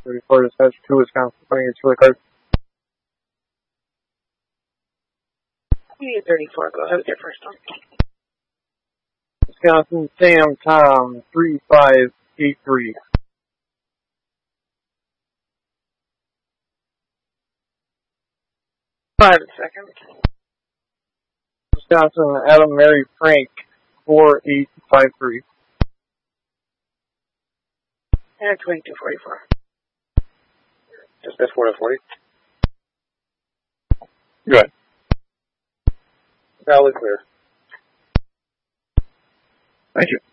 834 dispatch to Wisconsin. Putting your chili card. 834, go ahead with your first one. Wisconsin, Sam Tom 3583. Seconds. Wisconsin, Adam Mary Frank 4853. And 2244. Dispatch 440. Good. Valid clear. Thank you.